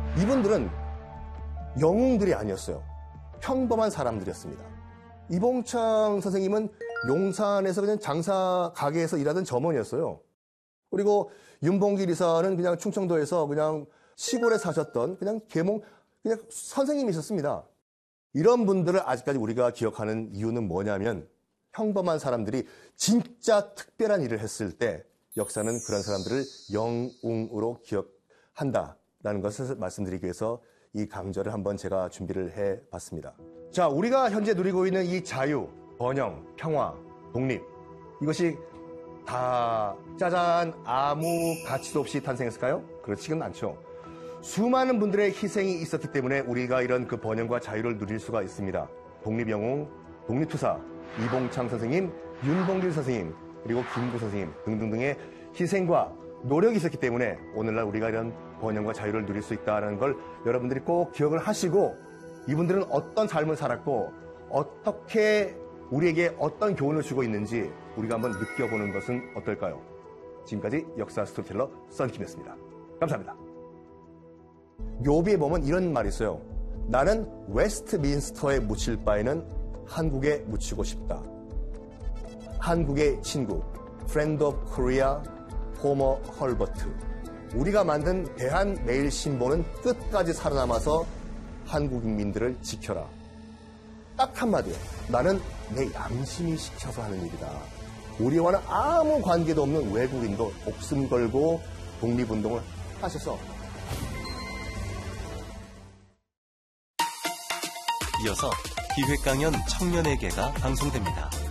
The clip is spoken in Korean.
이분들은 영웅들이 아니었어요. 평범한 사람들이었습니다. 이봉창 선생님은 용산에서 그냥 장사 가게에서 일하던 점원이었어요. 그리고 윤봉길 이사는 그냥 충청도에서 그냥 시골에 사셨던 그냥 선생님이셨습니다. 이런 분들을 아직까지 우리가 기억하는 이유는 뭐냐면 평범한 사람들이 진짜 특별한 일을 했을 때 역사는 그런 사람들을 영웅으로 기억한다라는 것을 말씀드리기 위해서 이 강좌를 한번 제가 준비를 해봤습니다. 자, 우리가 현재 누리고 있는 이 자유, 번영, 평화, 독립, 이것이 다 짜잔 아무 가치도 없이 탄생했을까요? 그렇지는 않죠. 수많은 분들의 희생이 있었기 때문에 우리가 이런 그 번영과 자유를 누릴 수가 있습니다. 독립영웅, 독립투사, 이봉창 선생님, 윤봉길 선생님, 그리고 김구 선생님 등등등의 희생과 노력이 있었기 때문에 오늘날 우리가 이런 번영과 자유를 누릴 수 있다는 걸 여러분들이 꼭 기억을 하시고 이분들은 어떤 삶을 살았고 어떻게 우리에게 어떤 교훈을 주고 있는지 우리가 한번 느껴보는 것은 어떨까요? 지금까지 역사 스토리텔러 썬킴이었습니다. 감사합니다. 묘비에 보면 이런 말이 있어요. 나는 웨스트민스터에 묻힐 바에는 한국에 묻히고 싶다. 한국의 친구, Friend of Korea, 호머 헐버트. 우리가 만든 대한매일신보는 끝까지 살아남아서 한국민들을 지켜라. 딱 한마디요. 나는 내 양심이 시켜서 하는 일이다. 우리와는 아무 관계도 없는 외국인도 목숨 걸고 독립운동을 하셔서 이어서 기획강연 청년에게가 방송됩니다.